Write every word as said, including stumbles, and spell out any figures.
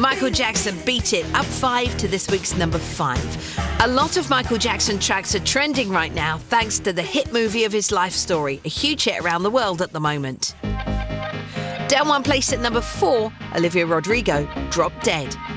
Michael Jackson, Beat It, up five to this week's number five. A lot of Michael Jackson tracks are trending right now thanks to the hit movie of his life story, a huge hit around the world at the moment. Down one place at number four, Olivia Rodrigo, Drop Dead.